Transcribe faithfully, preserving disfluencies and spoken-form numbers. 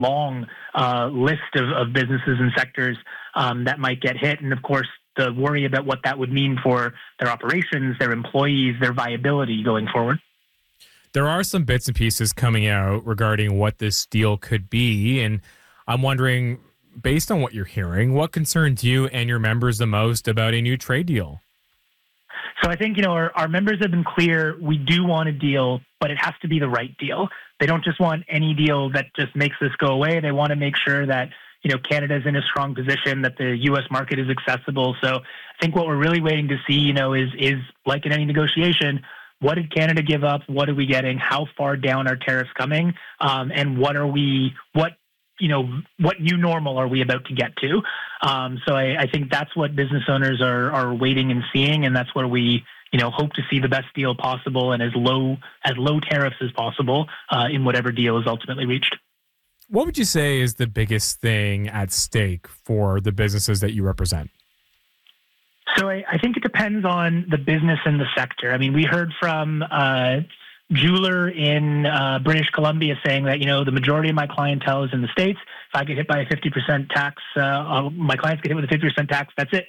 long uh, list of, of businesses and sectors um, that might get hit. And of course, the worry about what that would mean for their operations, their employees, their viability going forward. There are some bits and pieces coming out regarding what this deal could be. And I'm wondering, based on what you're hearing, what concerns you and your members the most about a new trade deal? So I think, you know, our, our members have been clear. We do want a deal, but it has to be the right deal. They don't just want any deal that just makes this go away. They want to make sure that, you know, Canada's in a strong position, that the U S market is accessible. So I think what we're really waiting to see, you know, is, is like in any negotiation, what did Canada give up? What are we getting? How far down are tariffs coming? Um, and what are we, what, you know, what new normal are we about to get to? Um, so I, I think that's what business owners are, are waiting and seeing. And that's where we, you know, hope to see the best deal possible and as low, as low tariffs as possible uh, in whatever deal is ultimately reached. What would you say is the biggest thing at stake for the businesses that you represent? So I, I think it depends on the business and the sector. I mean, we heard from uh, jeweler in uh, British Columbia saying that, you know, the majority of my clientele is in the States. If I get hit by a fifty percent tax, uh, my clients get hit with a fifty percent tax, that's it.